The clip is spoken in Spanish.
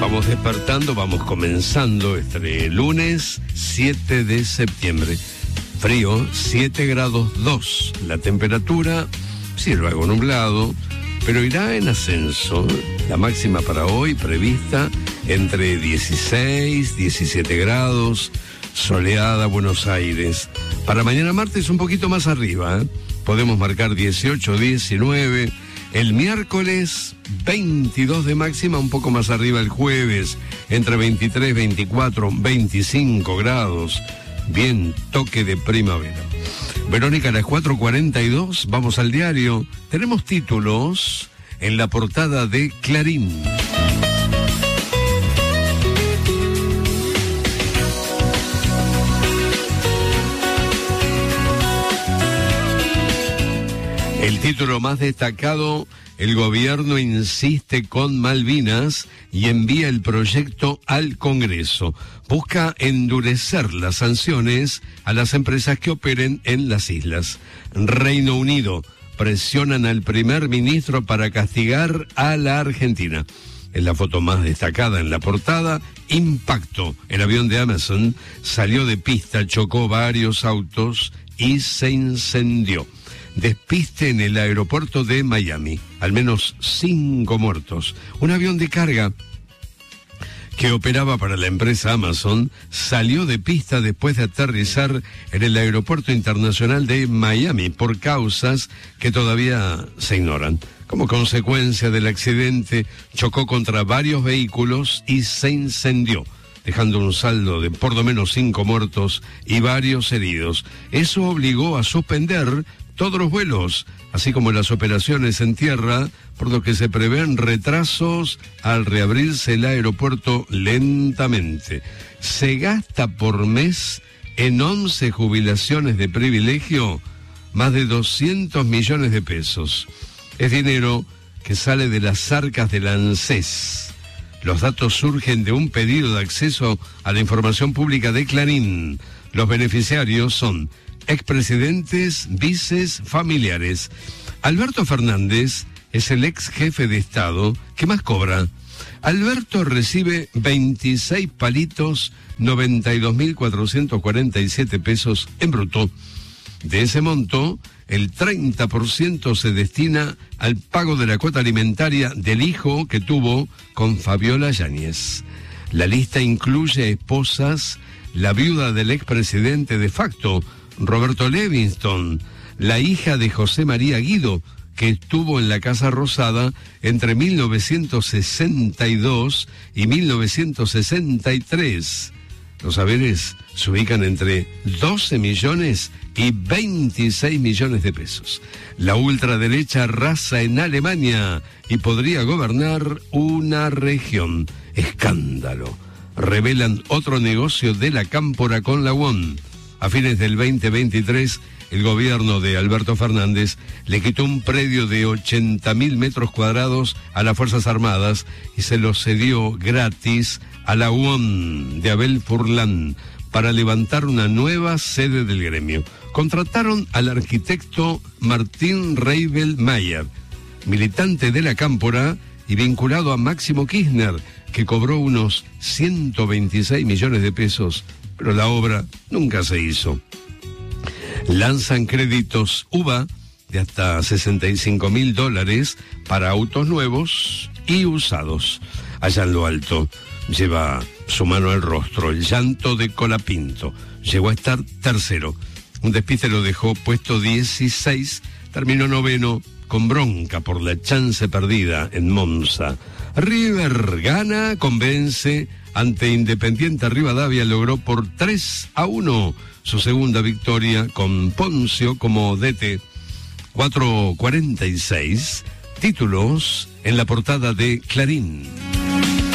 Vamos despertando, vamos comenzando este lunes 7 de septiembre. Frío, 7 grados 2. La temperatura, cielo algo nublado, pero irá en ascenso. La máxima para hoy prevista entre 16, 17 grados, soleada Buenos Aires. Para mañana martes un poquito más arriba, podemos marcar 18, 19. El miércoles 22 de máxima, un poco más arriba el jueves, entre 23, 24, 25 grados. Bien, toque de primavera. Verónica, a las 4:42, vamos al diario. Tenemos títulos en la portada de Clarín. El título más destacado: el gobierno insiste con Malvinas y envía el proyecto al Congreso. Busca endurecer las sanciones a las empresas que operen en las islas. Reino Unido: presionan al primer ministro para castigar a la Argentina. Es la foto más destacada en la portada. Impacto: el avión de Amazon salió de pista, chocó varios autos y se incendió. Despiste en el aeropuerto de Miami, al menos 5 muertos. Un avión de carga que operaba para la empresa Amazon salió de pista después de aterrizar en el aeropuerto internacional de Miami por causas que todavía se ignoran. Como consecuencia del accidente, chocó contra varios vehículos y se incendió, dejando un saldo de por lo menos 5 muertos y varios heridos. Eso obligó a suspender todos los vuelos, así como las operaciones en tierra, por lo que se prevén retrasos al reabrirse el aeropuerto lentamente. Se gasta por mes en 11 jubilaciones de privilegio más de 200 millones de pesos. Es dinero que sale de las arcas del ANSES. Los datos surgen de un pedido de acceso a la información pública de Clarín. Los beneficiarios son expresidentes, vices, familiares. Alberto Fernández es el ex jefe de Estado que más cobra. Alberto recibe 26 palitos, 92.447 pesos en bruto. De ese monto, el 30% se destina al pago de la cuota alimentaria del hijo que tuvo con Fabiola Yáñez. La lista incluye esposas, la viuda del expresidente de facto, Roberto Levingston, la hija de José María Guido, que estuvo en la Casa Rosada entre 1962 y 1963. Los haberes se ubican entre 12 millones y 26 millones de pesos. La ultraderecha arrasa en Alemania y podría gobernar una región. Escándalo. Revelan otro negocio de la Cámpora con la UON. A fines del 2023, el gobierno de Alberto Fernández le quitó un predio de 80.000 metros cuadrados a las Fuerzas Armadas y se lo cedió gratis a la UON de Abel Furlan para levantar una nueva sede del gremio. Contrataron al arquitecto Martín Reibel Mayer, militante de la Cámpora y vinculado a Máximo Kirchner, que cobró unos 126 millones de pesos, pero la obra nunca se hizo. Lanzan créditos UVA de hasta $65.000 para autos nuevos y usados. Allá en lo alto lleva su mano al rostro. El llanto de Colapinto llegó a estar tercero. Un despiste lo dejó puesto 16, terminó noveno con bronca por la chance perdida en Monza. River gana, convence ante Independiente Rivadavia, logró por 3-1 su segunda victoria con Poncio como DT. 4:46, títulos en la portada de Clarín.